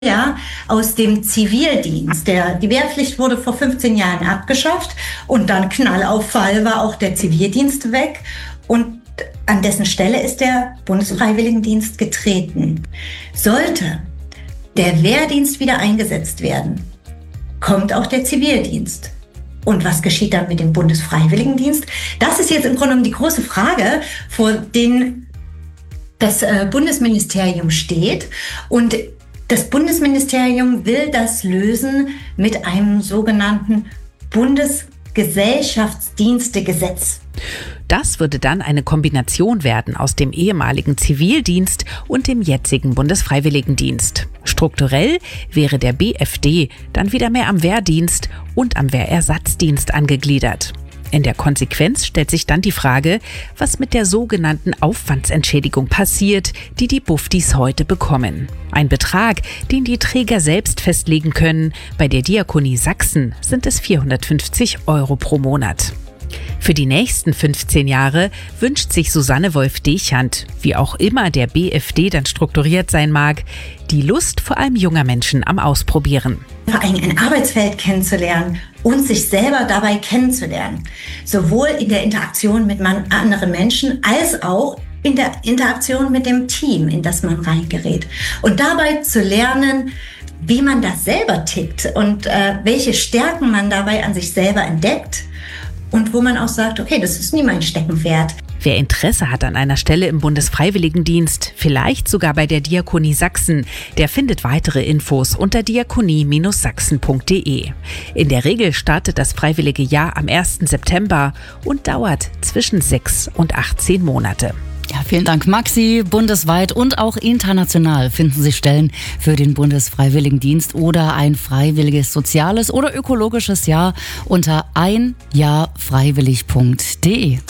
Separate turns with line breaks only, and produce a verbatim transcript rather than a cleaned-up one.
ja aus dem Zivildienst. Der, die Wehrpflicht wurde vor fünfzehn Jahren abgeschafft und dann Knall auf Fall war auch der Zivildienst weg und an dessen Stelle ist der Bundesfreiwilligendienst getreten. Sollte der Wehrdienst wieder eingesetzt werden, kommt auch der Zivildienst. Und was geschieht dann mit dem Bundesfreiwilligendienst? Das ist jetzt im Grunde genommen die große Frage, vor der das Bundesministerium steht. Und das Bundesministerium will das lösen mit einem sogenannten Bundesgesellschaftsdienstegesetz.
Das würde dann eine Kombination werden aus dem ehemaligen Zivildienst und dem jetzigen Bundesfreiwilligendienst. Strukturell wäre der B F D dann wieder mehr am Wehrdienst und am Wehrersatzdienst angegliedert. In der Konsequenz stellt sich dann die Frage, was mit der sogenannten Aufwandsentschädigung passiert, die die Bufdis heute bekommen. Ein Betrag, den die Träger selbst festlegen können. Bei der Diakonie Sachsen sind es vierhundertfünfzig Euro pro Monat. Für die nächsten fünfzehn Jahre wünscht sich Susanne Wolf-Dechant, wie auch immer der B F D dann strukturiert sein mag, die Lust vor allem junger Menschen am Ausprobieren.
Vor allem ein Arbeitsfeld kennenzulernen und sich selber dabei kennenzulernen. Sowohl in der Interaktion mit anderen Menschen als auch in der Interaktion mit dem Team, in das man reingerät. Und dabei zu lernen, wie man das selber tickt und äh, welche Stärken man dabei an sich selber entdeckt. Und wo man auch sagt, okay, das ist nie mein Steckenpferd.
Wer Interesse hat an einer Stelle im Bundesfreiwilligendienst, vielleicht sogar bei der Diakonie Sachsen, der findet weitere Infos unter diakonie Bindestrich sachsen Punkt de. In der Regel startet das freiwillige Jahr am ersten September und dauert zwischen sechs und achtzehn Monate.
Ja, vielen Dank, Maxi. Bundesweit und auch international finden Sie Stellen für den Bundesfreiwilligendienst oder ein freiwilliges soziales oder ökologisches Jahr unter ein jahr freiwillig Punkt de.